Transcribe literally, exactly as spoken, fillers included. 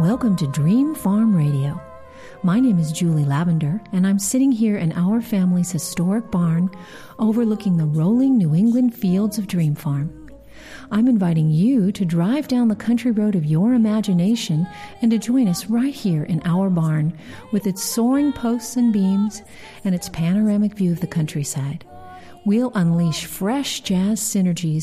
Welcome to Dream Farm Radio. My name is Julie Lavender, and I'm sitting here in our family's historic barn overlooking the rolling New England fields of Dream Farm. I'm inviting you to drive down the country road of your imagination and to join us right here in our barn with its soaring posts and beams and its panoramic view of the countryside. We'll unleash fresh jazz synergies